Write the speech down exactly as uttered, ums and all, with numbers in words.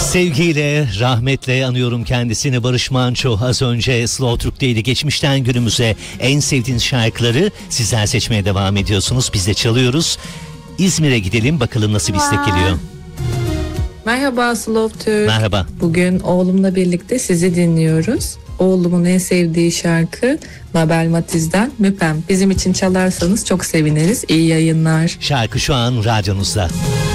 Sevgiyle, rahmetle anıyorum kendisini. Barış Manço az önce Slow Türk'teydi. Geçmişten günümüze en sevdiğiniz şarkıları sizler seçmeye devam ediyorsunuz. Biz de çalıyoruz. İzmir'e gidelim bakalım nasıl bir istek geliyor. Merhaba Slow Türk. Merhaba. Bugün oğlumla birlikte sizi dinliyoruz. Oğlumun en sevdiği şarkı Mabel Matiz'den Müpem. Bizim için çalarsanız çok seviniriz. İyi yayınlar. Şarkı şu an radyonuzda.